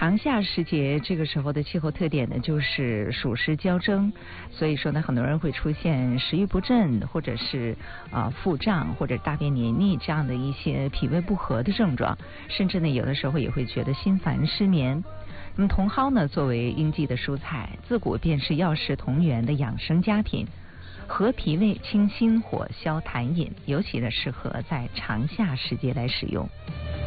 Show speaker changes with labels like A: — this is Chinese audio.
A: 长夏时节这个时候的气候特点呢，就是暑湿交蒸，所以说呢，很多人会出现食欲不振，或者是腹胀，或者大便黏腻这样的一些脾胃不和的症状，甚至呢，有的时候也会觉得心烦失眠。那么茼蒿呢，作为应季的蔬菜，自古便是药食同源的养生佳品，和脾胃、清心火、消痰饮，尤其的适合在长夏时节来使用。